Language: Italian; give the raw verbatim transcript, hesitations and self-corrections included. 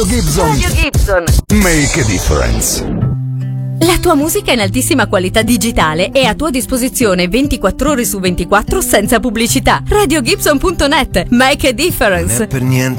Gibson. Radio Gibson. Make a difference. La tua musica in altissima qualità digitale è a tua disposizione ventiquattro ore su ventiquattro senza pubblicità. radio gibson punto net. Make a difference. Non è per niente